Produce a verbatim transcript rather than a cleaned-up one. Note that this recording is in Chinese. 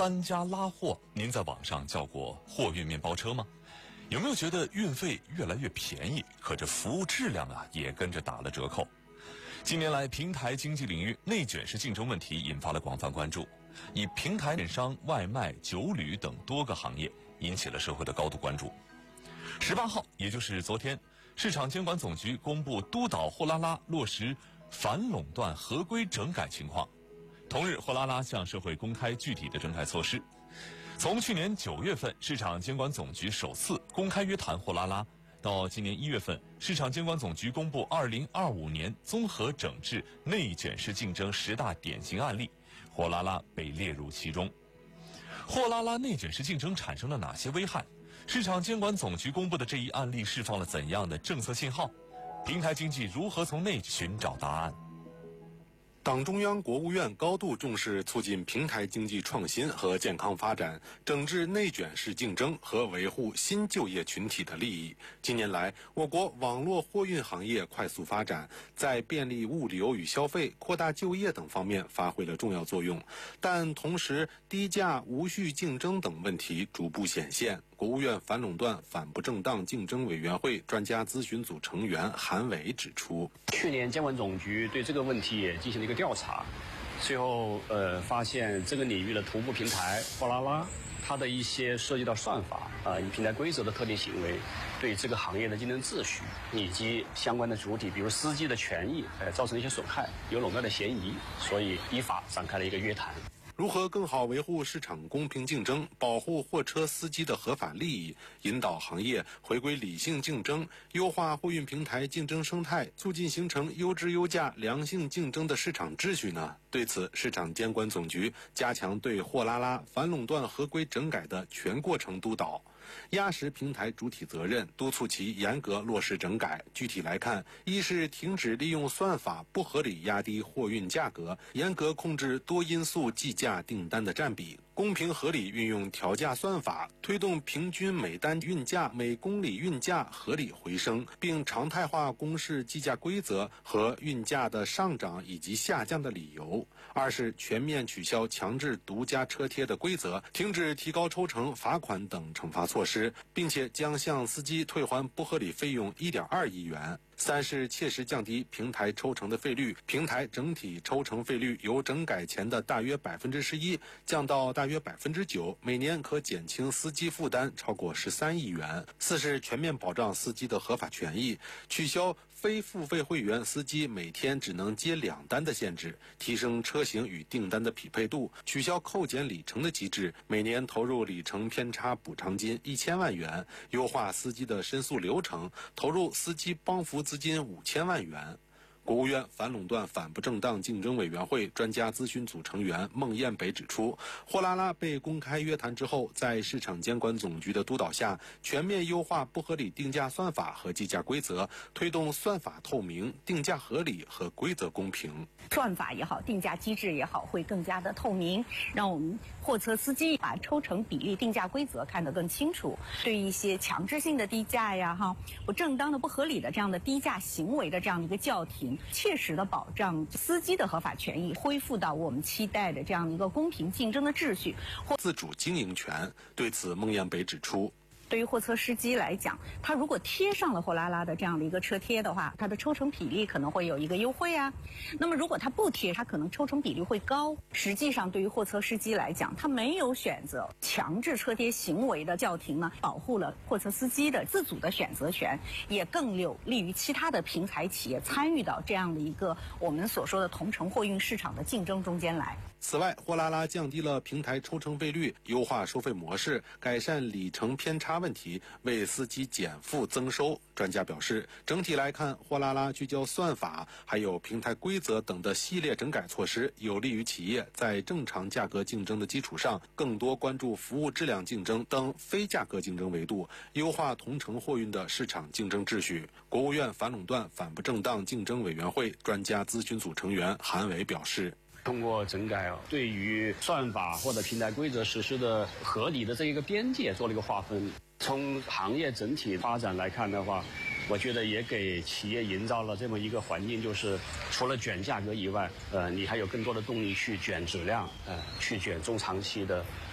搬家拉货，您在网上叫过货运面包车吗？有没有觉得运费越来越便宜，可这服务质量啊也跟着打了折扣？近年来，平台经济领域内卷式竞争问题引发了广泛关注，以平台电商、外卖、酒旅等多个行业引起了社会的高度关注。十八号，也就是昨天，市场监管总局公布督导货拉拉落实反垄断合规整改情况。同日，货拉拉向社会公开具体的整改措施。从去年九月份市场监管总局首次公开约谈货拉拉，到今年一月份市场监管总局公布二零二五年综合整治内卷式竞争十大典型案例，货拉拉被列入其中。货拉拉内卷式竞争产生了哪些危害？市场监管总局公布的这一案例释放了怎样的政策信号？平台经济如何从内寻找答案？ 党中央、国务院高度重视促进平台经济创新和健康发展，整治内卷式竞争和维护新就业群体的利益。近年来，我国网络货运行业快速发展，在便利物流与消费、扩大就业等方面发挥了重要作用。但同时，低价、无序竞争等问题逐步显现。国务院反垄断反不正当竞争委员会专家咨询组成员韩伟指出， 去年监管总局对这个问题也进行了一个调查，最后呃发现这个领域的头部平台货拉拉，它的一些涉及到算法啊、呃、以平台规则的特定行为，对这个行业的竞争秩序以及相关的主体，比如司机的权益，呃造成一些损害，有垄断的嫌疑，所以依法展开了一个约谈。 如何更好维护市场公平竞争，保护货车司机的合法利益，引导行业回归理性竞争，优化货运平台竞争生态，促进形成优质优价良性竞争的市场秩序呢？对此，市场监管总局加强对货拉拉反垄断合规整改的全过程督导，压实平台主体责任，督促其严格落实整改。具体来看，一是停止利用算法不合理压低货运价格，严格控制多因素计价订单的占比，公平合理运用调价算法，推动平均每单运价、每公里运价合理回升，并常态化公示计价规则和运价的上涨以及下降的理由。二是全面取消强制独家车贴的规则，停止提高抽成、罚款等惩罚措施，并且将向司机退还不合理费用 一点二亿元。三是切实降低平台抽成的费率，平台整体抽成费率由整改前的大约百分之十一降到大约百分之九，每年可减轻司机负担超过十三亿元。四是全面保障司机的合法权益，取消非付费会员司机每天只能接两单的限制，提升车型与订单的匹配度，取消扣减里程的机制，每年投入里程偏差补偿金一千万元，优化司机的申诉流程，投入司机帮扶资金五千万元。国务院反垄断反不正当竞争委员会专家咨询组成员孟彦北指出，货拉拉被公开约谈之后，在市场监管总局的督导下，全面优化不合理定价算法和计价规则，推动算法透明、定价合理和规则公平。 算法也好，定价机制也好，会更加的透明，让我们货车司机把抽成比例、定价规则看得更清楚。对于一些强制性的低价呀、哈不正当的、不合理的这样的低价行为的这样的一个叫停，切实的保障司机的合法权益，恢复到我们期待的这样的一个公平竞争的秩序或自主经营权。对此，孟彦北指出， 对于货车司机来讲，他如果贴上了货拉拉的这样的一个车贴的话，他的抽成比例可能会有一个优惠啊。那么如果他不贴，他可能抽成比例会高。实际上，对于货车司机来讲，他没有选择强制车贴行为的叫停呢，保护了货车司机的自主的选择权，也更有利于其他的平台企业参与到这样的一个我们所说的同城货运市场的竞争中间来。 此外，货拉拉降低了平台抽成费率，优化收费模式，改善里程偏差问题，为司机减负增收。专家表示，整体来看，货拉拉聚焦算法还有平台规则等的系列整改措施，有利于企业在正常价格竞争的基础上，更多关注服务质量竞争等非价格竞争维度，优化同城货运的市场竞争秩序。国务院反垄断反不正当竞争委员会专家咨询组成员韩伟表示， 通过整改，对于算法或者平台规则实施的合理的这一个边界做了一个划分。从行业整体发展来看的话，我觉得也给企业营造了这么一个环境，就是除了卷价格以外，呃，你还有更多的动力去卷质量，呃，去卷中长期的